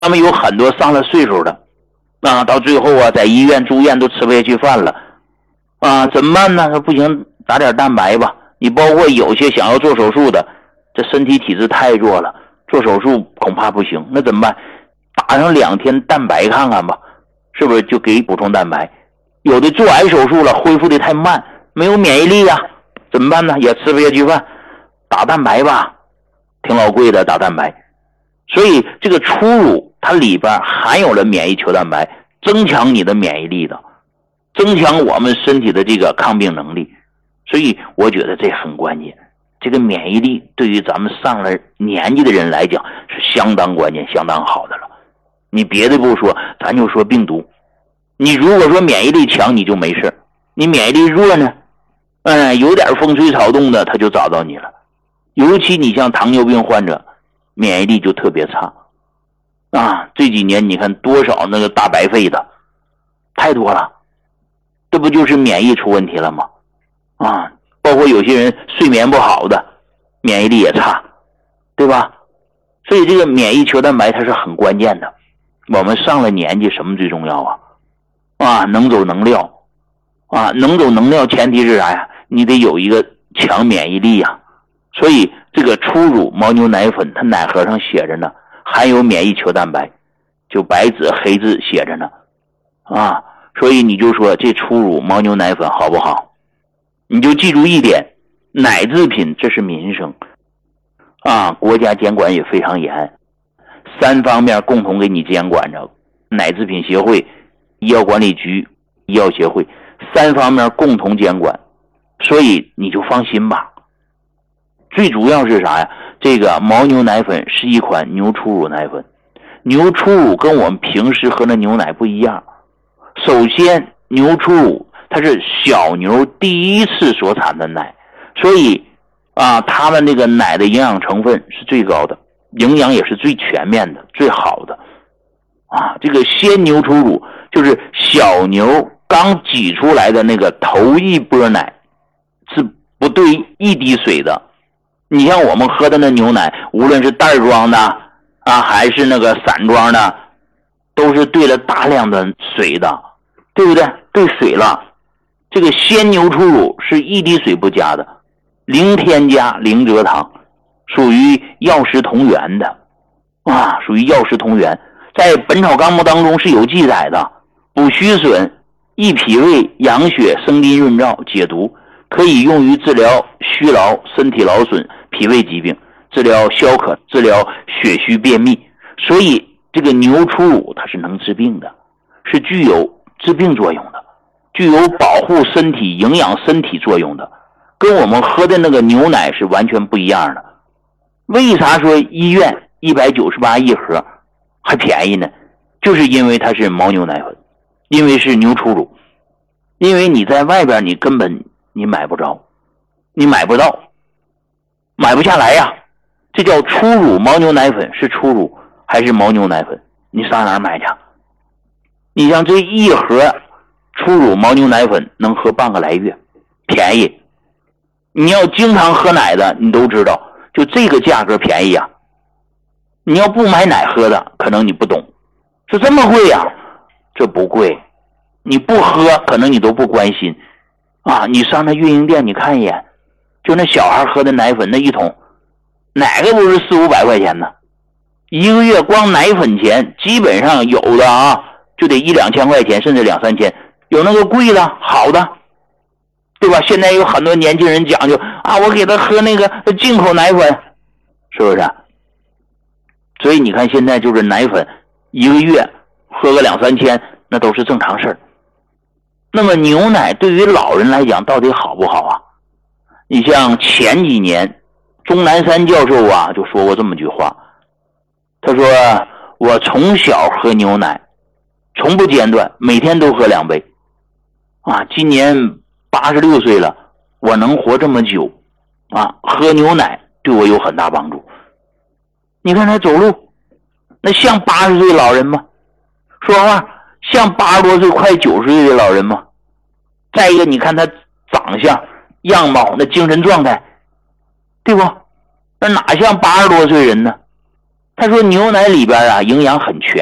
他们有很多上了岁数的啊，到最后啊，在医院住院都吃不下去饭了啊，怎么办呢？说不行，打点蛋白吧。你包括有些想要做手术的，这身体体质太弱了，做手术恐怕不行，那怎么办？打上2天蛋白看看吧，是不是就给补充蛋白？有的做癌手术了，恢复的太慢，没有免疫力呀，怎么办呢？也吃不下去饭，打蛋白吧，挺老贵的，打蛋白。所以这个初乳它里边含有了免疫球蛋白，增强你的免疫力的，增强我们身体的这个抗病能力。所以我觉得这很关键，这个免疫力对于咱们上了年纪的人来讲是相当关键相当好的了。你别的不说，咱就说病毒，你如果说免疫力强你就没事，你免疫力弱呢，有点风吹草动的他就找到你了。尤其你像糖尿病患者，免疫力就特别差啊！这几年你看多少那个大白肺的，太多了，这不就是免疫出问题了吗？啊，包括有些人睡眠不好的，免疫力也差，对吧？所以这个免疫球蛋白它是很关键的。我们上了年纪什么最重要啊？能走能撂啊！能走能撂前提是啥呀？你得有一个强免疫力呀。所以这个初乳牦牛奶粉它奶盒上写着呢，含有免疫球蛋白，就白纸黑字写着呢啊！所以你就说这初乳牦牛奶粉好不好？你就记住一点，奶制品这是民生啊，国家监管也非常严，3方面共同给你监管着，奶制品协会、医药管理局、医药协会3方面共同监管，所以你就放心吧。最主要是啥呀？这个牦牛奶粉是一款牛初乳奶粉，牛初乳跟我们平时喝的牛奶不一样。首先，牛初乳它是小牛第一次所产的奶，所以啊，它们那个奶的营养成分是最高的，营养也是最全面的、最好的啊。这个鲜牛初乳就是小牛刚挤出来的那个头一波奶，是不兑一滴水的。你像我们喝的那牛奶，无论是袋装的啊，还是那个散装的，都是兑了大量的水的，对不对？兑水了。这个鲜牛初乳是一滴水不加的，零添加零蔗糖，属于药食同源的啊，属于药食同源。在《本草纲目》当中是有记载的，补虚损、益脾胃、养血、生津润燥、解毒，可以用于治疗虚劳、身体劳损、脾胃疾病，治疗消渴，治疗血虚便秘。所以这个牛初乳它是能治病的，是具有治病作用的，具有保护身体、营养身体作用的，跟我们喝的那个牛奶是完全不一样的。为啥说医院198一盒还便宜呢？就是因为它是牦牛奶粉，因为是牛初乳，因为你在外边你根本你买不着，你买不到，买不下来呀。这叫初乳牦牛奶粉，是初乳还是牦牛奶粉？你上哪儿买去？你像这一盒初乳牦牛奶粉能喝半个来月，便宜。你要经常喝奶的，你都知道，就这个价格便宜啊。你要不买奶喝的，可能你不懂，是这么贵呀？这不贵，你不喝可能你都不关心啊。你上那运营店你看一眼，就那小孩喝的奶粉那一桶，哪个不是400-500块钱呢？一个月光奶粉钱基本上有的啊，就得1-2千块钱，甚至2-3千，有那个贵的好的，对吧？现在有很多年轻人讲究啊，我给他喝那个进口奶粉，是不是？所以你看现在就是奶粉一个月喝个2-3千，那都是正常事儿。那么牛奶对于老人来讲到底好不好啊？你像前几年钟南山教授啊就说过这么句话，他说我从小喝牛奶从不间断，每天都喝2杯啊，今年86岁了，我能活这么久啊，喝牛奶对我有很大帮助。你看他走路那像80岁老人吗？说话像80多岁快90岁的老人吗？再一个你看他长相样貌那精神状态，对不？那哪像80多岁人呢？ 他说牛奶里边啊营养很全